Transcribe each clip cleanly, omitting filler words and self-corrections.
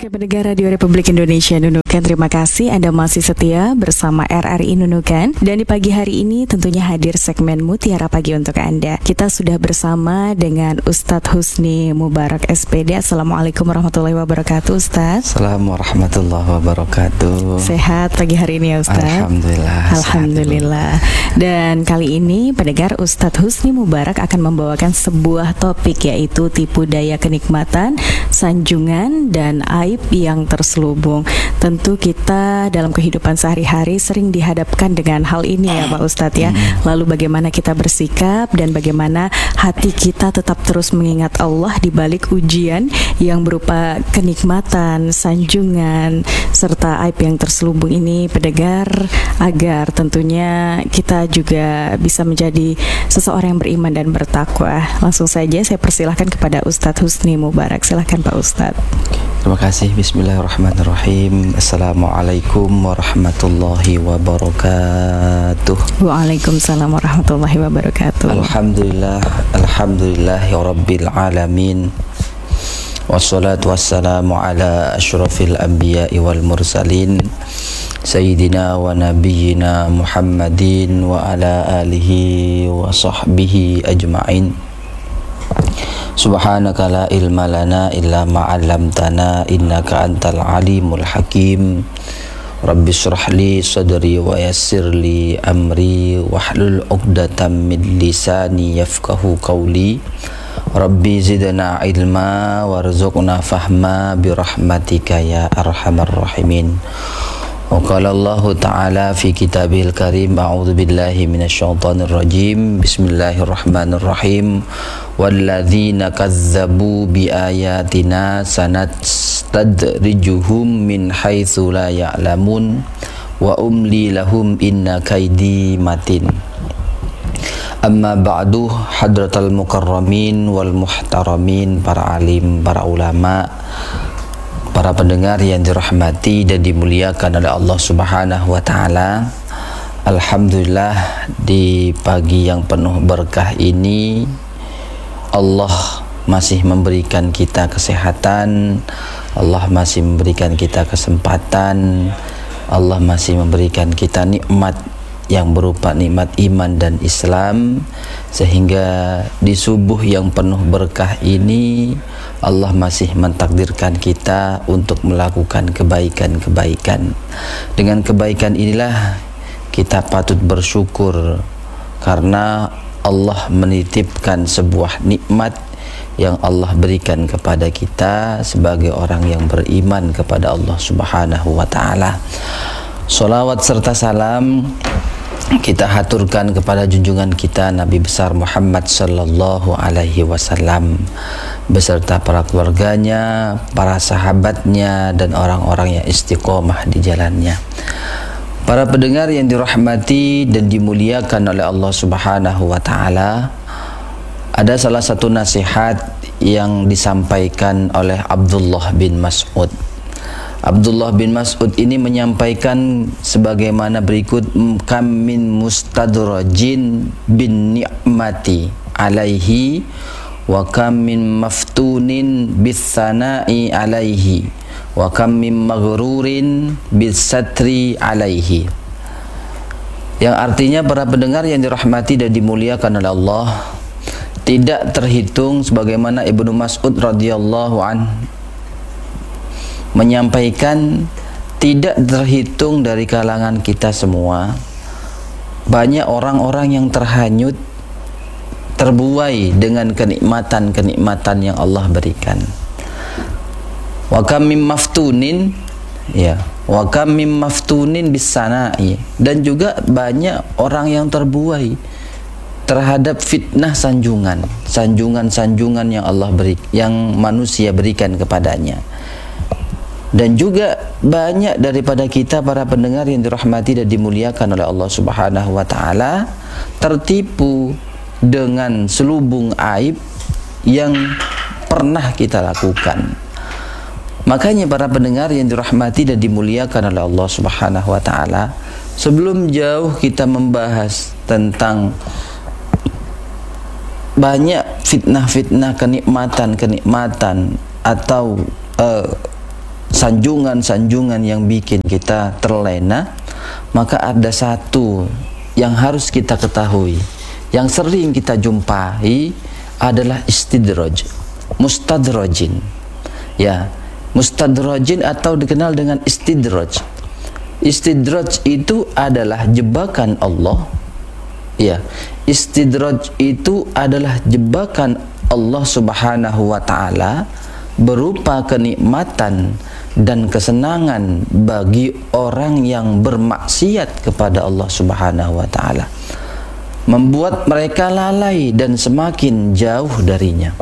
Oke, pendengar Radio Republik Indonesia Nunukan, terima kasih Anda masih setia bersama RRI Nunukan. Dan di pagi hari ini tentunya hadir segmen Mutiara Pagi untuk Anda. Kita sudah bersama dengan Ustadz Husni Mubarak SPD. Assalamualaikum warahmatullahi wabarakatuh, Ustadz. Assalamualaikum warahmatullahi wabarakatuh. Sehat pagi hari ini ya, Ustadz? Alhamdulillah. Alhamdulillah. Dan kali ini pendengar, Ustadz Husni Mubarak akan membawakan sebuah topik, yaitu tipu daya kenikmatan, sanjungan, dan aib yang terselubung. Tentu kita dalam kehidupan sehari-hari sering dihadapkan dengan hal ini ya Pak Ustadz ya. Lalu bagaimana kita bersikap dan bagaimana hati kita tetap terus mengingat Allah di balik ujian yang berupa kenikmatan, sanjungan, serta aib yang terselubung ini, pendengar, agar tentunya kita juga bisa menjadi seseorang yang beriman dan bertakwa. Langsung saja saya persilahkan kepada Ustadz Husni Mubarak. Silahkan Pak Ustadz. Terima kasih. Bismillahirrahmanirrahim. Assalamualaikum warahmatullahi wabarakatuh. Waalaikumsalam warahmatullahi wabarakatuh. Alhamdulillahi rabbil alamin. Wassalatu wassalamu ala asyrafil anbiya'i wal mursalin, Sayyidina wa nabiyyina Muhammadin wa ala alihi wa sahbihi ajma'in. Subhanaka la ilma lana illa ma 'allamtana innaka antal alimul hakim. Rabbi shrah li sadri wa yassir li amri wahlul 'uqdatam min lisani yafqahu qawli. Rabbi zidna ilma warzuqna fahma birahmatika ya arhamar rahimin. Wa qala Allah ta'ala fi kitabil karim, a'udzu billahi minasyaitonir rajim. Bismillahirrahmanirrahim. Walladzina kazzabu biayatina sanastadrijuhum min haitsu la ya'lamun wa umli lahum inna kaidi matin. Amma ba'du, hadratal mukarramin wal muhtaramin, para alim, para ulama, para pendengar yang dirahmati dan dimuliakan oleh Allah Subhanahu wa taala. Alhamdulillah, di pagi yang penuh berkah ini Allah masih memberikan kita kesehatan, Allah masih memberikan kita kesempatan, Allah masih memberikan kita nikmat yang berupa nikmat iman dan Islam, sehingga di subuh yang penuh berkah ini Allah masih mentakdirkan kita untuk melakukan kebaikan-kebaikan. Dengan kebaikan inilah kita patut bersyukur, karena Allah menitipkan sebuah nikmat yang Allah berikan kepada kita sebagai orang yang beriman kepada Allah Subhanahu wa taala. Sholawat serta salam kita haturkan kepada junjungan kita Nabi besar Muhammad sallallahu alaihi wasallam beserta para keluarganya, para sahabatnya, dan orang-orang yang istiqomah di jalannya. Para pendengar yang dirahmati dan dimuliakan oleh Allah Subhanahu wa taala, ada salah satu nasihat yang disampaikan oleh Abdullah bin Mas'ud. Abdullah bin Mas'ud ini menyampaikan sebagaimana berikut: kam min mustadrajin bin ni'mati alaihi wa kam min maftunin bis sana'i alaihi wa kam min maghrurin bis satri alaihi. Yang artinya, para pendengar yang dirahmati dan dimuliakan oleh Allah, tidak terhitung sebagaimana Ibnu Mas'ud radhiyallahu anhu menyampaikan, tidak terhitung dari kalangan kita semua banyak orang-orang yang terhanyut, terbuai dengan kenikmatan-kenikmatan yang Allah berikan. Wa kam mim maftunin, ya, wa kam mim maftunin bisana'i, dan juga banyak orang yang terbuai terhadap fitnah sanjungan yang Allah beri, yang manusia berikan kepadanya. Dan juga banyak daripada kita, para pendengar yang dirahmati dan dimuliakan oleh Allah Subhanahu wa taala, tertipu dengan selubung aib yang pernah kita lakukan. Makanya para pendengar yang dirahmati dan dimuliakan oleh Allah Subhanahu wa taala, sebelum jauh kita membahas tentang banyak fitnah-fitnah kenikmatan atau sanjungan-sanjungan yang bikin kita terlena, maka ada satu yang harus kita ketahui, yang sering kita jumpai adalah istidraj, mustadrajin. Ya, mustadrajin atau dikenal dengan istidraj. Istidraj itu adalah jebakan Allah. Ya, istidraj itu adalah jebakan Allah Subhanahu wa taala berupa kenikmatan dan kesenangan bagi orang yang bermaksiat kepada Allah Subhanahu wa taala, membuat mereka lalai dan semakin jauh darinya.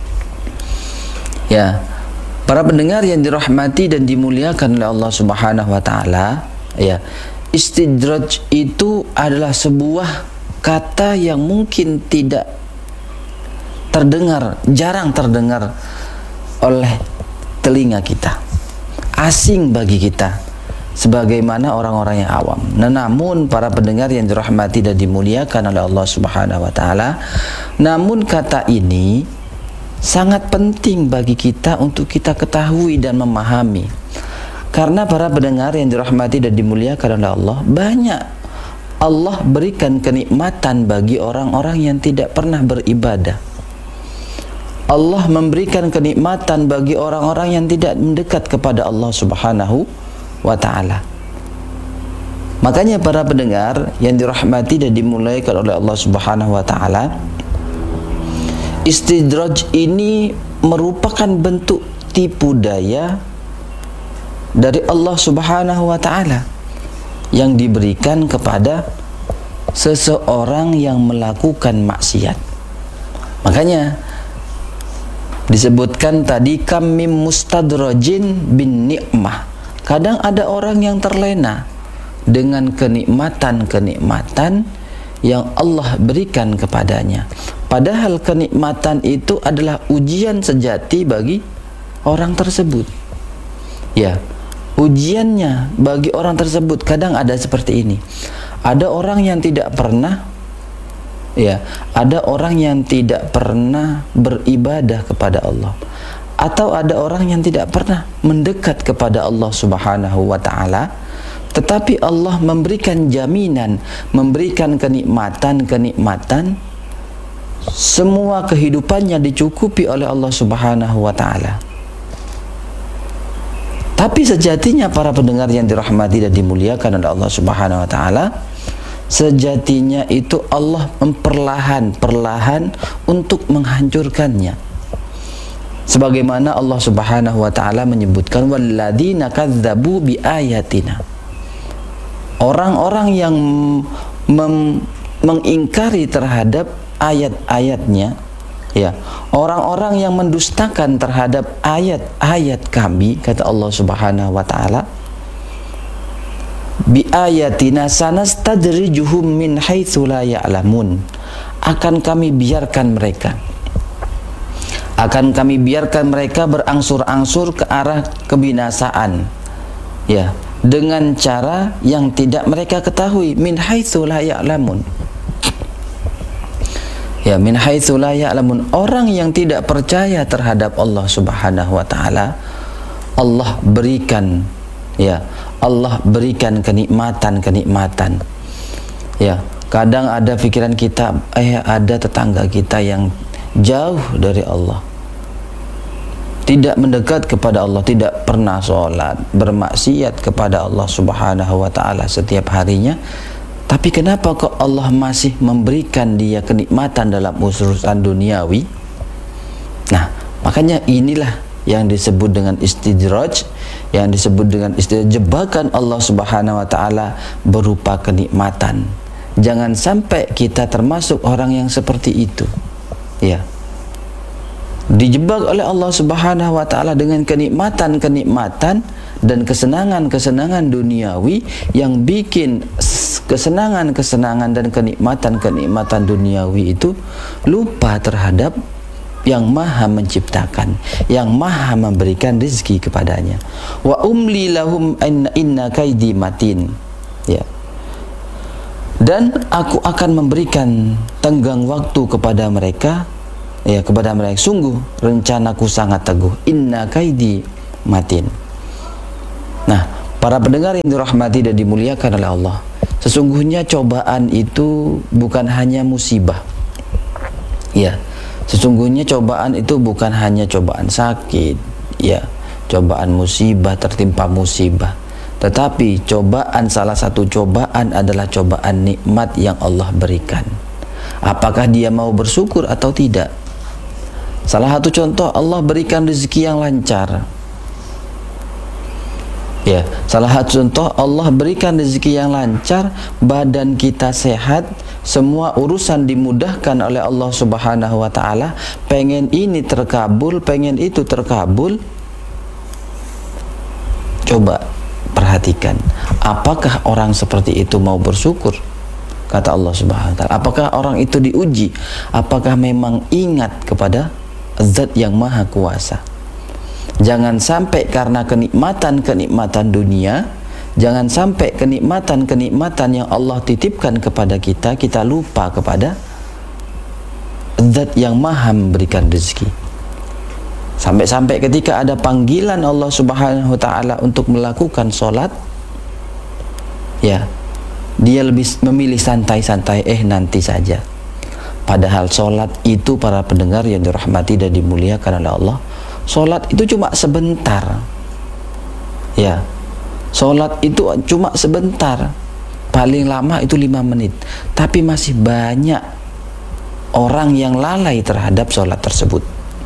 Ya, para pendengar yang dirahmati dan dimuliakan oleh Allah Subhanahu wa taala, ya, istidraj itu adalah sebuah kata yang mungkin tidak terdengar, jarang terdengar oleh telinga kita, asing bagi kita sebagaimana orang-orang yang awam. Namun para pendengar yang dirahmati dan dimuliakan oleh Allah Subhanahu wa taala, namun kata ini sangat penting bagi kita untuk kita ketahui dan memahami. Karena para pendengar yang dirahmati dan dimuliakan oleh Allah, banyak Allah berikan kenikmatan bagi orang-orang yang tidak pernah beribadah. Allah memberikan kenikmatan bagi orang-orang yang tidak mendekat kepada Allah Subhanahu wa ta'ala. Makanya para pendengar yang dirahmati dan dimuliakan oleh Allah Subhanahu wa ta'ala, istidraj ini merupakan bentuk tipu daya dari Allah Subhanahu wa ta'ala yang diberikan kepada seseorang yang melakukan maksiat. Makanya disebutkan tadi kam mim mustadrajin bin ni'mah. Kadang ada orang yang terlena dengan kenikmatan-kenikmatan yang Allah berikan kepadanya. Padahal kenikmatan itu adalah ujian sejati bagi orang tersebut. Ya, ujiannya bagi orang tersebut kadang ada seperti ini. Ada orang yang tidak pernah, ya, ada orang yang tidak pernah beribadah kepada Allah, atau ada orang yang tidak pernah mendekat kepada Allah Subhanahu wa ta'ala, tetapi Allah memberikan jaminan, memberikan kenikmatan-kenikmatan, semua kehidupannya dicukupi oleh Allah Subhanahu wa ta'ala. Tapi sejatinya para pendengar yang dirahmati dan dimuliakan oleh Allah Subhanahu wa ta'ala, sejatinya itu Allah perlahan untuk menghancurkannya. Sebagaimana Allah Subhanahu wa ta'ala menyebutkan walladzina kadzdzabu biayatina. Orang-orang yang mengingkari terhadap ayat-ayatnya, ya, orang-orang yang mendustakan terhadap ayat-ayat kami, kata Allah Subhanahu wa ta'ala, bi ayatina sanastadrijuhum min haitsu la ya'lamun. Akan kami biarkan mereka berangsur-angsur ke arah kebinasaan, ya, dengan cara yang tidak mereka ketahui. Min haitsu la ya'lamun, ya, min haitsu la ya'lamun. Orang yang tidak percaya terhadap Allah Subhanahu wa ta'ala, Allah berikan, ya, Allah berikan kenikmatan-kenikmatan. Ya, kadang ada pikiran kita, ada tetangga kita yang jauh dari Allah, tidak mendekat kepada Allah, tidak pernah sholat, bermaksiat kepada Allah Subhanahu wa ta'ala setiap harinya, tapi kenapa kok Allah masih memberikan dia kenikmatan dalam urusan duniawi? Nah, makanya inilah yang disebut dengan istidraj, yang disebut dengan istidraj, jebakan Allah Subhanahu wa ta'ala berupa kenikmatan. Jangan sampai kita termasuk orang yang seperti itu, ya, dijebak oleh Allah Subhanahu wa ta'ala dengan kenikmatan-kenikmatan dan kesenangan-kesenangan duniawi yang bikin kesenangan-kesenangan dan kenikmatan-kenikmatan duniawi itu lupa terhadap yang maha menciptakan, yang maha memberikan rezeki kepadanya. Wa umli lahum inna kaidi matin, ya, dan aku akan memberikan tenggang waktu kepada mereka, sungguh rencanaku sangat teguh. Inna kaidi matin, Nah, para pendengar yang dirahmati dan dimuliakan oleh Allah, sesungguhnya cobaan itu bukan hanya musibah. Ya, sesungguhnya cobaan itu bukan hanya cobaan sakit, ya, cobaan musibah, tertimpa musibah. Tetapi cobaan, salah satu cobaan adalah cobaan nikmat yang Allah berikan. Apakah dia mau bersyukur atau tidak? Salah satu contoh, Allah berikan rezeki yang lancar. Ya, salah satu contoh, Allah berikan rezeki yang lancar, badan kita sehat, semua urusan dimudahkan oleh Allah Subhanahu wa taala, pengen ini terkabul, pengen itu terkabul. Coba perhatikan, apakah orang seperti itu mau bersyukur? Kata Allah Subhanahu wa taala, apakah orang itu diuji? Apakah memang ingat kepada Zat yang Maha Kuasa? Jangan sampai karena kenikmatan-kenikmatan dunia, jangan sampai kenikmatan-kenikmatan yang Allah titipkan kepada kita, kita lupa kepada Zat yang Maha memberikan rezeki. Sampai-sampai ketika ada panggilan Allah Subhanahu wa taala untuk melakukan sholat, ya, dia lebih memilih santai-santai, nanti saja. Padahal sholat itu, para pendengar yang dirahmati dan dimuliakan oleh Allah, sholat itu cuma sebentar. Ya, sholat itu cuma sebentar, paling lama itu 5 menit. Tapi masih banyak orang yang lalai terhadap sholat tersebut.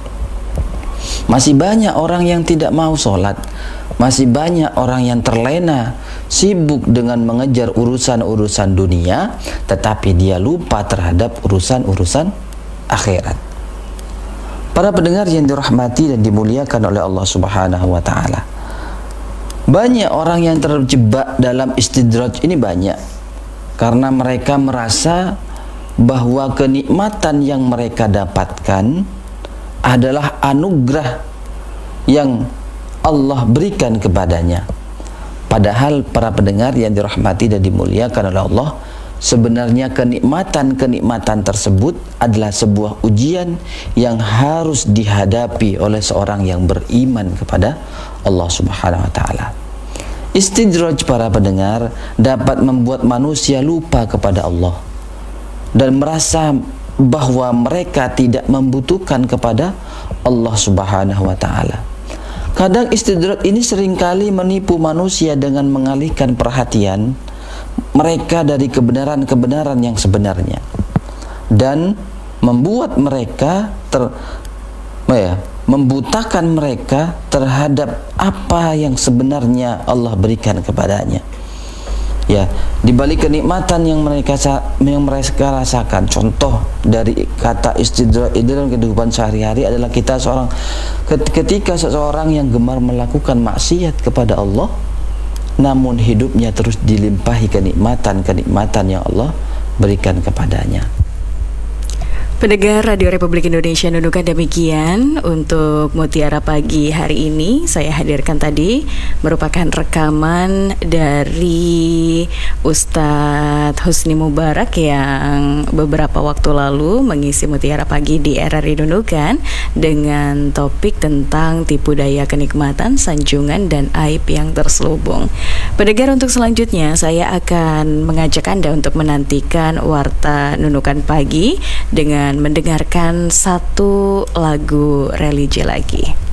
Masih banyak orang yang tidak mau sholat. Masih banyak orang yang terlena, sibuk dengan mengejar urusan-urusan dunia, tetapi dia lupa terhadap urusan-urusan akhirat. Para pendengar yang dirahmati dan dimuliakan oleh Allah Subhanahu wa taala, banyak orang yang terjebak dalam istidraj ini, banyak karena mereka merasa bahwa kenikmatan yang mereka dapatkan adalah anugerah yang Allah berikan kepadanya. Padahal para pendengar yang dirahmati dan dimuliakan oleh Allah, sebenarnya kenikmatan-kenikmatan tersebut adalah sebuah ujian yang harus dihadapi oleh seorang yang beriman kepada Allah Subhanahu wa taala. Istidraj, para pendengar, dapat membuat manusia lupa kepada Allah dan merasa bahwa mereka tidak membutuhkan kepada Allah Subhanahu wa taala. Kadang istidraj ini seringkali menipu manusia dengan mengalihkan perhatian mereka dari kebenaran-kebenaran yang sebenarnya, dan membuat mereka membutakan mereka terhadap apa yang sebenarnya Allah berikan kepadanya. Ya, di balik kenikmatan yang mereka rasakan, contoh dari kata istidraj dalam kehidupan sehari-hari adalah ketika seseorang yang gemar melakukan maksiat kepada Allah, namun hidupnya terus dilimpahi kenikmatan-kenikmatan yang Allah berikan kepadanya. Pendengar Radio Republik Indonesia, nunukan demikian untuk Mutiara Pagi hari ini. Saya hadirkan tadi merupakan rekaman dari Ustadz Husni Mubarak yang beberapa waktu lalu mengisi Mutiara Pagi di RRI Nunukan dengan topik tentang tipu daya kenikmatan, sanjungan, dan aib yang terselubung. Pendengar, untuk selanjutnya saya akan mengajak Anda untuk menantikan Warta Nunukan Pagi dengan mendengarkan satu lagu religi lagi.